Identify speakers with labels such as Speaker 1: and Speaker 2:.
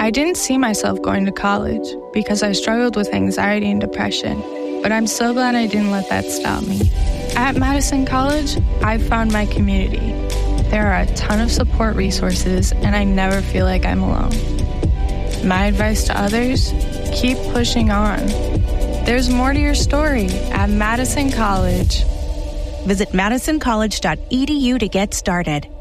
Speaker 1: I didn't see myself going to college because I struggled with anxiety and depression, but I'm so glad I didn't let that stop me. At Madison College, I found my community. There are a ton of support resources, and I never feel like I'm alone. My advice to others, keep pushing on. There's more to your story at Madison College.
Speaker 2: Visit madisoncollege.edu to get started.